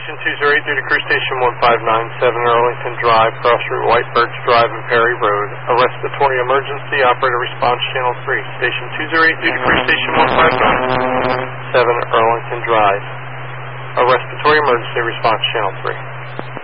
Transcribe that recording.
Station 208 due to Crew Station 1597 Arlington Drive, cross route White Birch Drive and Perry Road. A respiratory emergency, operator response channel 3. Station 208 due to Crew Station 1597 Arlington Drive. A respiratory emergency, response channel 3.